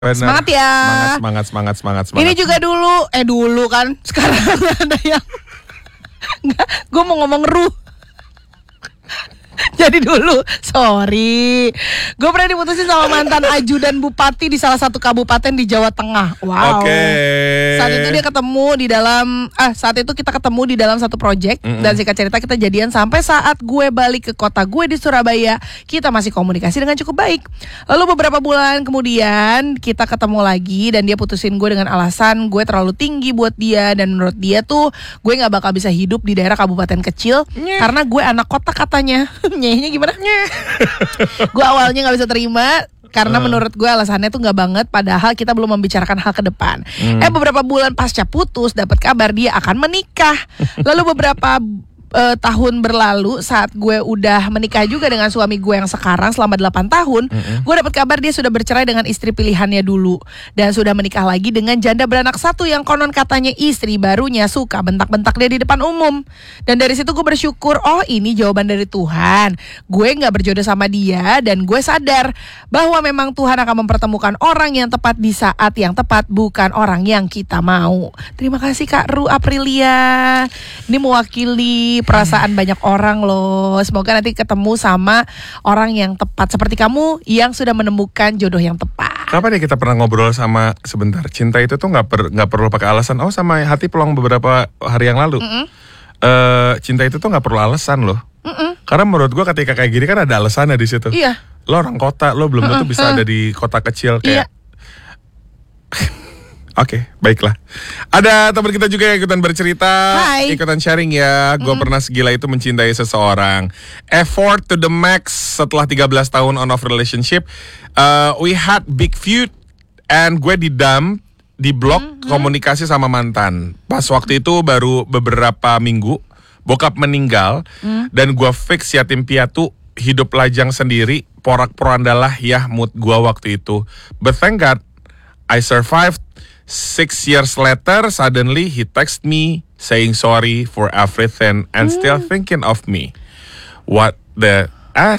Bener. Semangat ya. Semangat. Ini juga dulu kan. Sekarang ada yang enggak, gue mau ngomong Jadi dulu, sorry, gue pernah diputusin sama mantan ajudan bupati di salah satu kabupaten di Jawa Tengah. Wow. Saat itu saat itu kita ketemu di dalam satu project. Dan singkat cerita kita jadian sampai saat gue balik ke kota gue di Surabaya. Kita masih komunikasi dengan cukup baik. Lalu beberapa bulan kemudian kita ketemu lagi dan dia putusin gue dengan alasan gue terlalu tinggi buat dia. Dan menurut dia tuh gue gak bakal bisa hidup di daerah kabupaten kecil karena gue anak kota katanya. Nyehnya gimana? Gue awalnya gak bisa terima karena menurut gue alasannya tuh gak banget. Padahal kita belum membicarakan hal ke depan. Beberapa bulan pasca putus dapat kabar dia akan menikah. Lalu beberapa tahun berlalu saat gue udah menikah juga dengan suami gue yang sekarang selama 8 tahun, gue dapat kabar dia sudah bercerai dengan istri pilihannya dulu dan sudah menikah lagi dengan janda beranak satu yang konon katanya istri barunya suka bentak-bentak dia di depan umum. Dan dari situ gue bersyukur, oh ini jawaban dari Tuhan. Gue gak berjodoh sama dia dan gue sadar bahwa memang Tuhan akan mempertemukan orang yang tepat di saat yang tepat, bukan orang yang kita mau. Terima kasih Kak Ru Aprilia. Ini mewakili perasaan banyak orang loh. Semoga nanti ketemu sama orang yang tepat seperti kamu yang sudah menemukan jodoh yang tepat. Kapan ya kita pernah ngobrol sama sebentar? Cinta itu tuh nggak perlu pakai alasan. Oh, sama hati pelong beberapa hari yang lalu. Cinta itu tuh nggak perlu alasan loh. Karena menurut gua ketika kayak gini kan ada alasannya di situ. Iya. Lo orang kota, lo belum tentu bisa ada di kota kecil kayak. Iya. Oke, baiklah. Ada teman kita juga yang ikutan bercerita, ikutan sharing ya. Gue pernah segila itu mencintai seseorang. Effort to the max setelah 13 tahun on off relationship. We had big feud and gue di blok komunikasi sama mantan. Pas waktu itu baru beberapa minggu bokap meninggal dan gue fix yatim piatu hidup lajang sendiri. Porak-porandalah ya mood gue waktu itu. But thank God I survived. 6 years later, suddenly he text me saying sorry for everything and still thinking of me. What the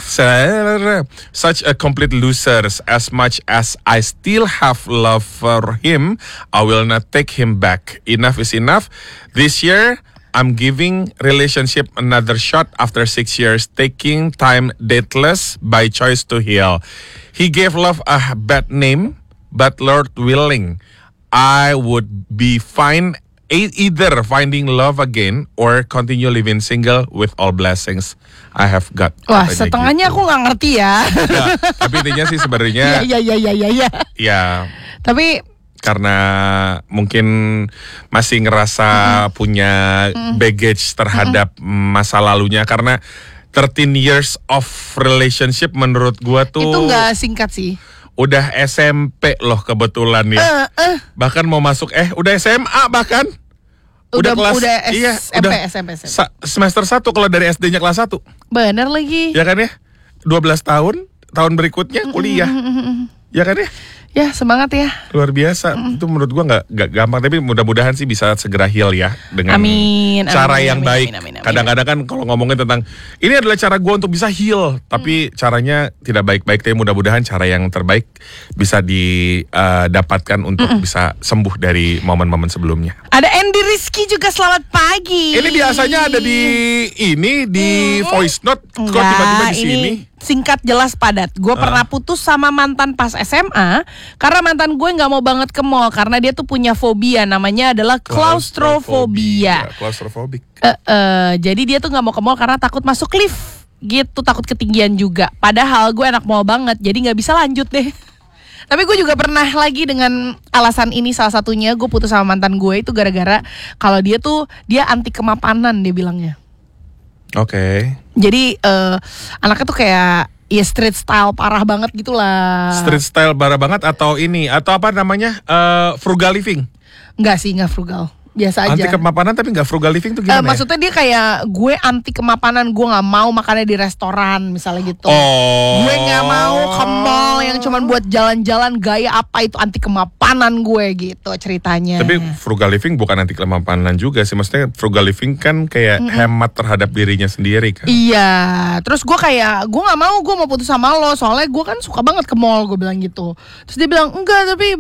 such a complete loser. As much as I still have love for him, I will not take him back. Enough is enough. This year, I'm giving relationship another shot after 6 years, taking time dateless by choice to heal. He gave love a bad name, but Lord willing, I would be fine either finding love again or continue living single with all blessings I have got. Wah, setengahnya gitu. Aku nggak ngerti ya. Tapi intinya sih sebenarnya. Iya. Ya. Tapi karena mungkin masih ngerasa punya baggage terhadap masa lalunya karena 13 years of relationship menurut gua tuh. Itu nggak singkat sih. Udah SMP loh kebetulan ya. Bahkan mau masuk udah SMA bahkan. Udah kelas SMP. Semester 1 kalau dari SD-nya kelas 1. Bener lagi. Ya kan ya? 12 tahun berikutnya kuliah. Ya kan ya? Ya semangat ya. Luar biasa. Itu menurut gua gak gampang. Tapi mudah-mudahan sih bisa segera heal ya. Dengan cara yang baik. Kadang-kadang kan kalau ngomongin tentang ini adalah cara gua untuk bisa heal. Tapi caranya tidak baik-baik. Tapi mudah-mudahan cara yang terbaik bisa didapatkan untuk bisa sembuh dari momen-momen sebelumnya. Ada Andy Rizky juga, selamat pagi. Ini biasanya ada di voice note. Kok tiba-tiba di sini? Singkat, jelas, padat. Gue pernah putus sama mantan pas SMA karena mantan gue nggak mau banget ke mall karena dia tuh punya fobia, namanya adalah klaustrofobia. Klaustrofobik. Jadi dia tuh nggak mau ke mall karena takut masuk lift, gitu, takut ketinggian juga. Padahal gue anak mall banget, jadi nggak bisa lanjut deh. Tapi gue juga pernah lagi dengan alasan ini, salah satunya gue putus sama mantan gue itu gara-gara kalau dia anti kemapanan, dia bilangnya. Oke. Jadi anaknya tuh kayak ya street style parah banget gitulah. Street style parah banget atau apa namanya frugal living? Enggak sih, enggak frugal. biasa aja. Anti kemapanan tapi nggak frugal living tuh gimana? Maksudnya dia kayak gue anti kemapanan, gue nggak mau makannya di restoran misalnya gitu. Gue nggak mau ke mall yang cuman buat jalan-jalan gaya apa, itu anti kemapanan gue gitu ceritanya. Tapi frugal living bukan anti kemapanan juga sih, maksudnya frugal living kan kayak hemat terhadap dirinya sendiri kan. Iya, terus gue kayak gue nggak mau, gue mau putus sama lo soalnya gue kan suka banget ke mall, gue bilang gitu. Terus dia bilang enggak, tapi